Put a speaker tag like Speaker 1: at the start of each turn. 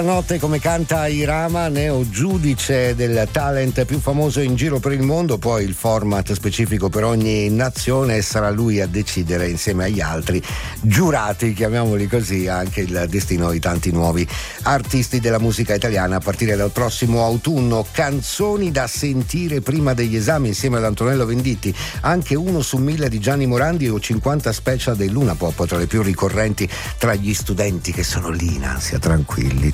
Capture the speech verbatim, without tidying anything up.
Speaker 1: Notte come canta Irama, neo giudice del talent più famoso in giro per il mondo, poi il format specifico per ogni nazione e sarà lui a decidere insieme agli altri giurati, chiamiamoli così, anche il destino di tanti nuovi artisti della musica italiana a partire dal prossimo autunno. Canzoni da sentire prima degli esami insieme ad Antonello Venditti, anche uno su mille di Gianni Morandi o cinquanta special dei Luna Pop tra le più ricorrenti tra gli studenti che sono lì in ansia, tranquilli.